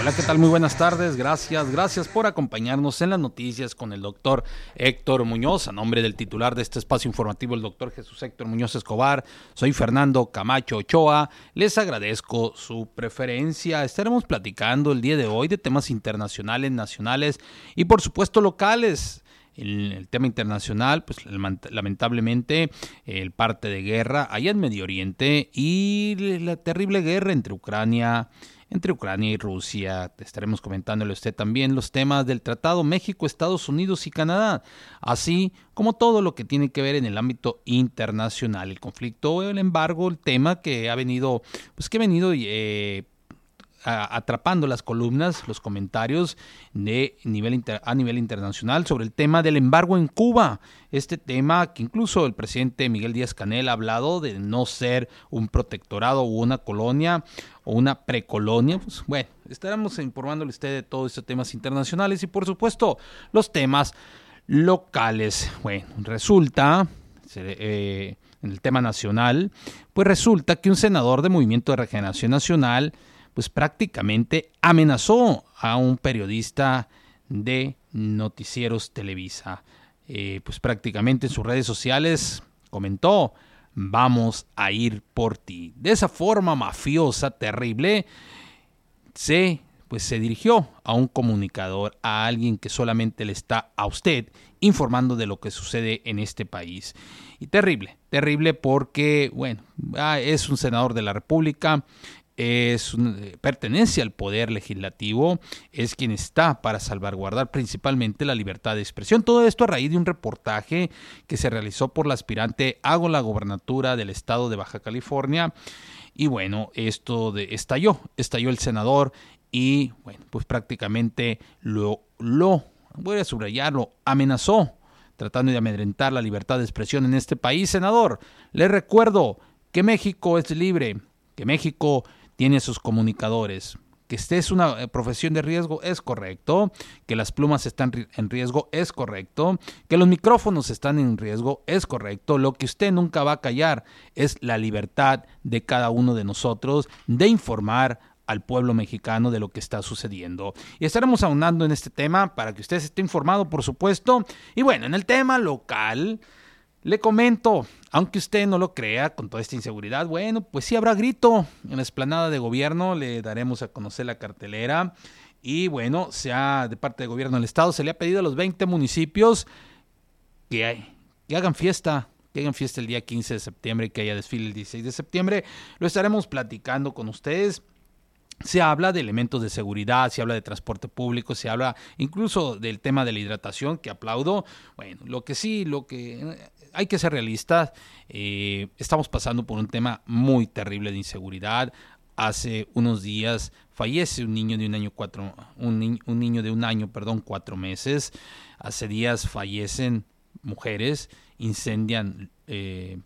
Hola, ¿qué tal? Muy buenas tardes. Gracias por acompañarnos en las noticias con el doctor Héctor Muñoz. A nombre del titular de este espacio informativo, el doctor Jesús Héctor Muñoz Escobar, soy Fernando Camacho Ochoa. Les agradezco su preferencia. Estaremos platicando el día de hoy de temas internacionales, nacionales y por supuesto locales. El tema internacional, pues lamentablemente el parte de guerra allá en Medio Oriente y la terrible guerra entre Ucrania y Rusia. Estaremos comentándole a usted también los temas del Tratado México, Estados Unidos y Canadá, así como todo lo que tiene que ver en el ámbito internacional, el conflicto, el embargo, el tema que ha venido, atrapando las columnas, los comentarios a nivel internacional sobre el tema del embargo en Cuba. Este tema que incluso el presidente Miguel Díaz-Canel ha hablado de no ser un protectorado o una colonia o una precolonia. Pues bueno, estaremos informándole a usted de todos estos temas internacionales y por supuesto los temas locales. Bueno, resulta en el tema nacional, pues resulta que un senador de Movimiento de Regeneración Nacional pues prácticamente amenazó a un periodista de Noticieros Televisa. Pues prácticamente en sus redes sociales comentó: vamos a ir por ti. De esa forma mafiosa, terrible, se dirigió a un comunicador, a alguien que solamente le está a usted informando de lo que sucede en este país. Y terrible porque, bueno, es un senador de la República, pertenece al poder legislativo, es quien está para salvaguardar principalmente la libertad de expresión. Todo esto a raíz de un reportaje que se realizó por la aspirante a la gobernatura del estado de Baja California. Y bueno, estalló el senador y bueno, pues prácticamente voy a subrayarlo, amenazó, tratando de amedrentar la libertad de expresión en este país. Senador, le recuerdo que México es libre, que México tiene sus comunicadores, que esta es una profesión de riesgo, es correcto, que las plumas están en riesgo, es correcto, que los micrófonos están en riesgo, es correcto. Lo que usted nunca va a callar es la libertad de cada uno de nosotros de informar al pueblo mexicano de lo que está sucediendo. Y estaremos ahondando en este tema para que usted esté informado, por supuesto. Y bueno, en el tema local, le comento, aunque usted no lo crea, con toda esta inseguridad, bueno, pues sí habrá grito en la explanada de gobierno. Le daremos a conocer la cartelera y bueno, de parte del gobierno del estado se le ha pedido a los 20 municipios que hagan fiesta el día 15 de septiembre y que haya desfile el 16 de septiembre. Lo estaremos platicando con ustedes. Se habla de elementos de seguridad, se habla de transporte público, se habla incluso del tema de la hidratación, que aplaudo. Bueno, lo que hay que ser realistas. Estamos pasando por un tema muy terrible de inseguridad. Hace unos días fallece un niño de un año, 4 meses. Hace días fallecen mujeres, incendian